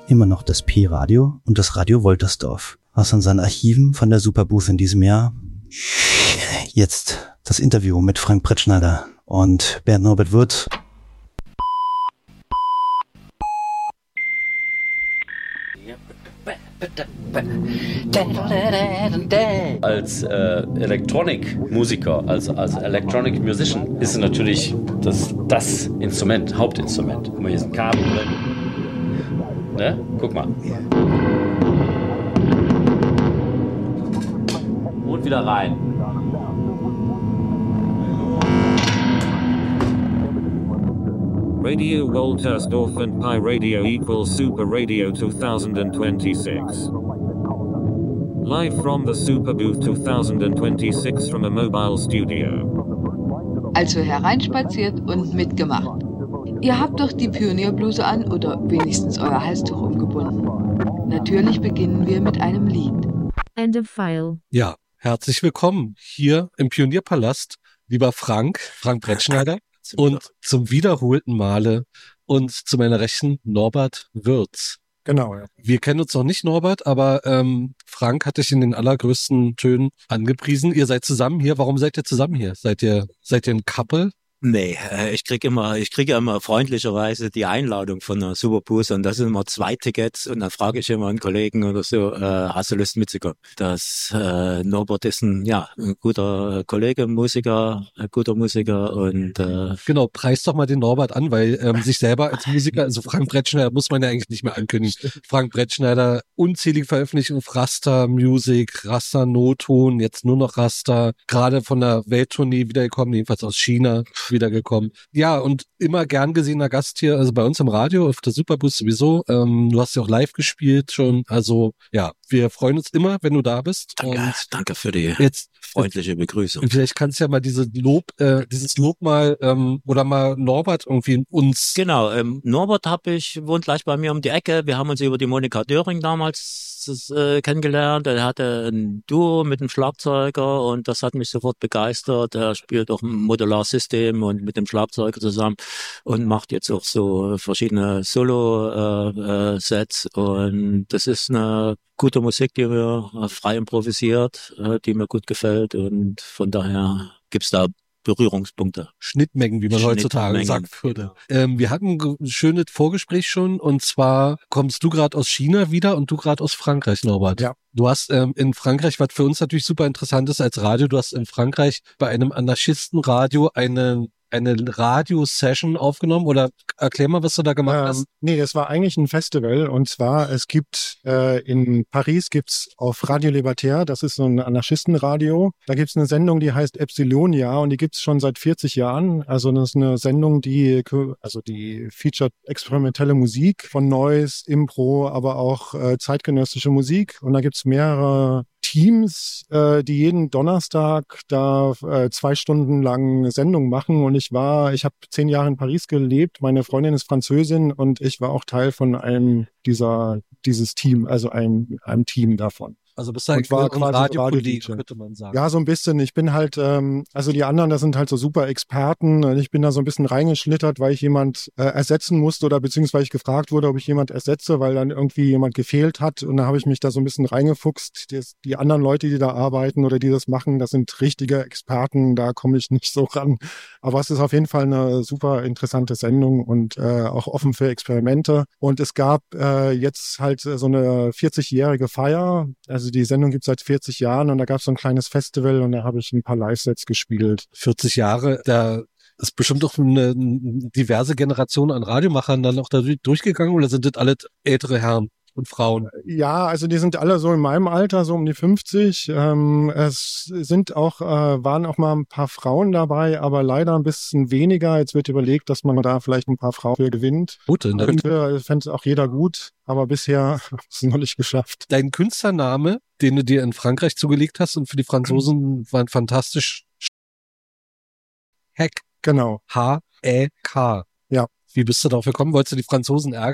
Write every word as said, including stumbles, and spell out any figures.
immer noch das Pi-Radio und das Radio Woltersdorf. Aus unseren Archiven von der Superbooth in diesem Jahr. Jetzt das Interview mit Frank Brettschneider und Bernd Norbert Wirth. Als äh, Elektronikmusiker, als, als Electronic Musician ist es natürlich das, das Instrument, Hauptinstrument. Guck mal, hier ist ein Kabel drin. Ne? Guck mal. Und wieder rein. Radio Woltersdorf and Pi Radio equals Super Radio twenty twenty-six. Live from the Super Booth twenty twenty-six from a mobile studio. Also hereinspaziert und mitgemacht. Ihr habt doch die Pionierbluse an oder wenigstens euer Halstuch umgebunden. Natürlich beginnen wir mit einem Lied. End of file. Ja, herzlich willkommen hier im Pionierpalast, lieber Frank, Frank Brettschneider. Und zum wiederholten Male und zu meiner Rechten Norbert Wirth. Genau, ja. Wir kennen uns noch nicht, Norbert, aber ähm, Frank hat dich in den allergrößten Tönen angepriesen. Ihr seid zusammen hier. Warum seid ihr zusammen hier? Seid ihr, seid ihr ein Couple? Nee, ich krieg immer, ich kriege immer freundlicherweise die Einladung von der Superbooth und das sind immer zwei Tickets und dann frage ich immer einen Kollegen oder so, äh, hast du Lust mitzukommen? Das äh, Norbert ist ein, ja, ein guter Kollege, Musiker, ein guter Musiker und äh, genau, preis doch mal den Norbert an, weil ähm, sich selber als Musiker, also Frank Brettschneider muss man ja eigentlich nicht mehr ankündigen. Frank Brettschneider, unzählige Veröffentlichungen auf Raster Music, Raster No-Ton, jetzt nur noch Raster, gerade von der Welttournee wiedergekommen, jedenfalls aus China wiedergekommen. Ja, und immer gern gesehener Gast hier, also bei uns im Radio, auf der Superbooth sowieso. Ähm, du hast ja auch live gespielt schon, also ja, wir freuen uns immer, wenn du da bist. Danke, und danke für die jetzt, freundliche Begrüßung. Und vielleicht kannst du ja mal diese Lob, äh, dieses Lob mal ähm, oder mal Norbert irgendwie uns. Genau, ähm, Norbert habe ich, wohnt gleich bei mir um die Ecke. Wir haben uns über die Monika Döring damals äh, kennengelernt. Er hatte ein Duo mit einem Schlagzeuger und das hat mich sofort begeistert. Er spielt auch ein Modular-System und mit dem Schlagzeuger zusammen und macht jetzt auch so verschiedene Solo-Sets äh, äh, und das ist eine gute Musik, die mir äh, frei improvisiert, äh, die mir gut gefällt und von daher gibt's da Berührungspunkte. Schnittmengen, wie man heutzutage sagen würde. Ähm, wir hatten ein schönes Vorgespräch schon und zwar kommst du gerade aus China wieder und du gerade aus Frankreich, Norbert. Ja. Du hast ähm, in Frankreich, was für uns natürlich super interessant ist als Radio, du hast in Frankreich bei einem Anarchistenradio eine eine Radio-Session aufgenommen oder erklär mal, was du da gemacht ähm, hast. Nee, das war eigentlich ein Festival und zwar, es gibt äh, in Paris gibt's auf Radio Libertaire, das ist so ein Anarchistenradio, da gibt's eine Sendung, die heißt Epsilonia und die gibt's schon seit vierzig Jahren. Also das ist eine Sendung, die also die featured experimentelle Musik von Noise, Impro, aber auch äh, zeitgenössische Musik und da gibt's mehrere Teams, äh, die jeden Donnerstag da äh, zwei Stunden lang Sendung machen und ich war, ich habe zehn Jahre in Paris gelebt, meine Freundin ist Französin und ich war auch Teil von einem dieser, dieses Team, also einem, einem Team davon. Also bist du und war quasi Radio-Kollege, könnte man sagen. Ja, so ein bisschen. Ich bin halt, ähm, also die anderen, das sind halt so super Experten. Und ich bin da so ein bisschen reingeschlittert, weil ich jemand äh, ersetzen musste oder beziehungsweise ich gefragt wurde, ob ich jemand ersetze, weil dann irgendwie jemand gefehlt hat. Und da habe ich mich da so ein bisschen reingefuchst. Die, die anderen Leute, die da arbeiten oder die das machen, das sind richtige Experten. Da komme ich nicht so ran. Aber es ist auf jeden Fall eine super interessante Sendung und äh, auch offen für Experimente. Und es gab äh, jetzt halt so eine vierzigjährige Feier. Also die Sendung gibt es seit vierzig Jahren und da gab es so ein kleines Festival und da habe ich ein paar Live-Sets gespielt. vierzig Jahre, da ist bestimmt auch eine, eine diverse Generation an Radiomachern dann auch da durchgegangen oder sind das alle ältere Herren und Frauen? Ja, also die sind alle so in meinem Alter, so um die fünfzig. Ähm, es sind auch, äh, waren auch mal ein paar Frauen dabei, aber leider ein bisschen weniger. Jetzt wird überlegt, dass man da vielleicht ein paar Frauen für gewinnt. Gut, dann könnte, fände auch jeder gut, aber bisher ist es noch nicht geschafft. Dein Künstlername, den du dir in Frankreich zugelegt hast und für die Franzosen waren fantastisch. Heck. Genau. H E K. Ja. Wie bist du darauf gekommen? Wolltest du die Franzosen ärgern?